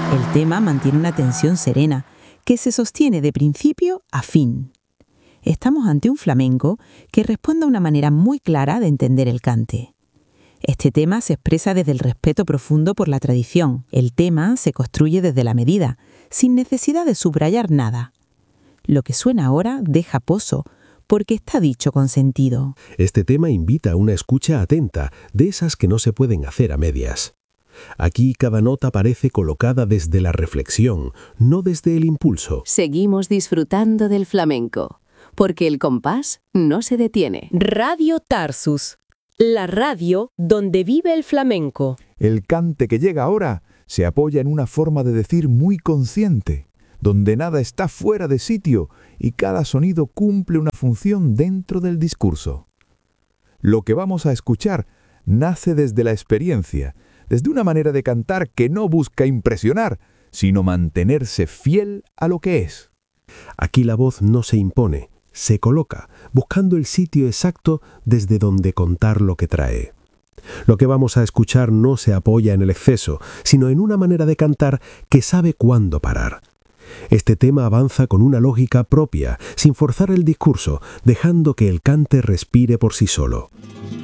El tema mantiene una tensión serena que se sostiene de principio a fin. Estamos ante un flamenco que responde a una manera muy clara de entender el cante. Este tema se expresa desde el respeto profundo por la tradición. El tema se construye desde la medida, sin necesidad de subrayar nada. Lo que suena ahora deja pozo, porque está dicho con sentido. Este tema invita a una escucha atenta, de esas que no se pueden hacer a medias. Aquí cada nota parece colocada desde la reflexión, no desde el impulso. Seguimos disfrutando del flamenco, porque el compás no se detiene. Radio Tarsus, la radio donde vive el flamenco. El cante que llega ahora se apoya en una forma de decir muy consciente, donde nada está fuera de sitio y cada sonido cumple una función dentro del discurso. Lo que vamos a escuchar nace desde la experiencia, desde una manera de cantar que no busca impresionar, sino mantenerse fiel a lo que es. Aquí la voz no se impone, se coloca, buscando el sitio exacto desde donde contar lo que trae. Lo que vamos a escuchar no se apoya en el exceso, sino en una manera de cantar que sabe cuándo parar. Este tema avanza con una lógica propia, sin forzar el discurso, dejando que el cante respire por sí solo.